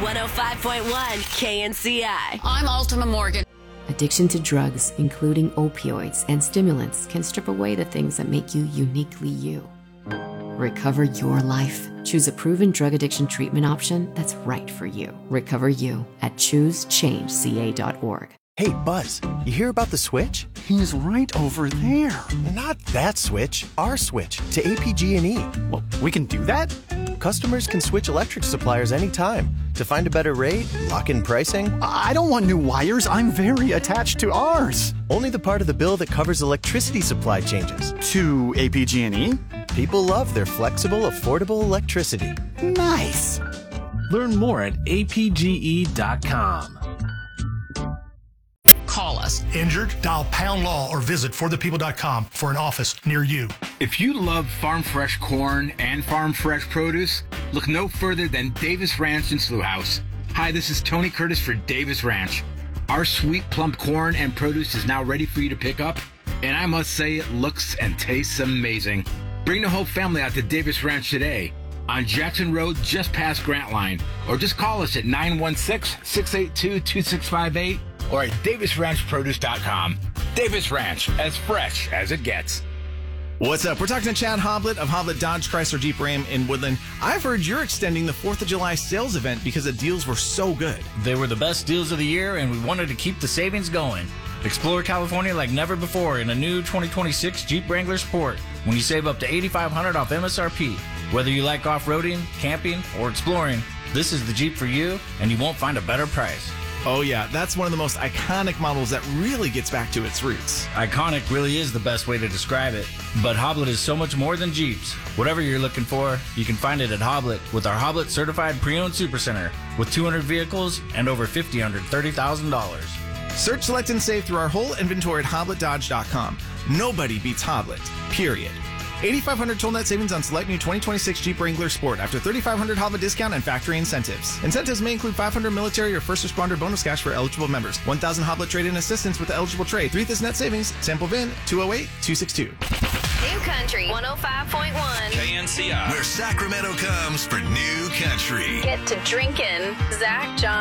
105.1 KNCI. I'm Altima Morgan. Addiction to drugs, including opioids and stimulants, can strip away the things that make you uniquely you. Recover your life. Choose a proven drug addiction treatment option that's right for you. Recover you at choosechangeca.org. Hey, Buzz, you hear about the switch? He's right over there. Not that switch, our switch to APG&E. Well, we can do that? Customers can switch electric suppliers anytime to find a better rate, lock in pricing. I don't want new wires. I'm very attached to ours. Only the part of the bill that covers electricity supply changes. To APG&E? People love their flexible, affordable electricity. Nice. Learn more at apge.com. Call us. Injured? Dial Pound Law or visit forthepeople.com for an office near you. If you love farm fresh corn and farm fresh produce, look no further than Davis Ranch and Slough House. Hi, this is Tony Curtis for Davis Ranch. Our sweet plump corn and produce is now ready for you to pick up, and I must say it looks and tastes amazing. Bring the whole family out to Davis Ranch today on Jackson Road just past Grantline, or just call us at 916-682-2658 or at davisranchproduce.com. Davis Ranch, as fresh as it gets. What's up? We're talking to Chad Hoblet of Hoblet Dodge Chrysler Jeep Ram in Woodland. I've heard you're extending the 4th of July sales event because the deals were so good. They were the best deals of the year, and we wanted to keep the savings going. Explore California like never before in a new 2026 Jeep Wrangler Sport when you save up to $8,500 off MSRP. Whether you like off-roading, camping, or exploring, this is the Jeep for you, and you won't find a better price. Oh yeah, that's one of the most iconic models that really gets back to its roots. Iconic really is the best way to describe it, but Hoblet is so much more than Jeeps. Whatever you're looking for, you can find it at Hoblet with our Hoblet Certified Pre-Owned Supercenter with 200 vehicles and over $50 under $30,000. Search, select, and save through our whole inventory at HobletDodge.com. Nobody beats Hoblet, period. $8,500 total net savings on select new 2026 Jeep Wrangler Sport after $3,500 Hoblet discount and factory incentives. Incentives may include $500 military or first responder bonus cash for eligible members. $1,000 Hoblet trade-in assistance with the eligible trade. 3 this net savings. Sample VIN 208-262. New Country 105.1 KNCI, where Sacramento comes for new country. Get to drinking. Zach, John,